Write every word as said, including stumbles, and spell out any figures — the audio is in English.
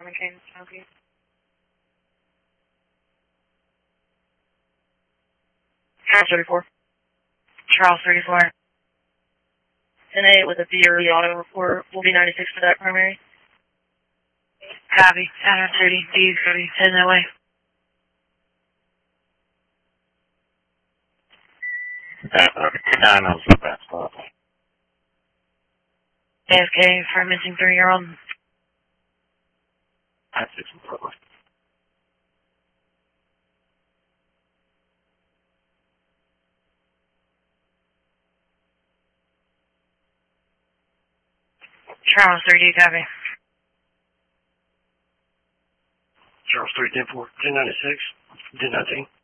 McCain, County. Charles thirty-four. Charles thirty-four. ten eight with a B early auto report. Will be ninety-six for that primary. Copy. Center thirty. B thirty. Heading that way. nine oh is the best spot. A F K for a missing three-year-old. That's six and four. Charles thirty, copy. Charles three ten four ten ninety six ten nineteen.